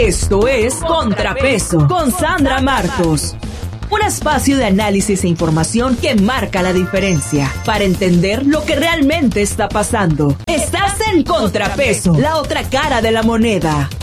Esto es Contrapeso con Sandra Martos. Un espacio de análisis e información que marca la diferencia para entender lo que realmente está pasando. Estás en Contrapeso, la otra cara de la moneda.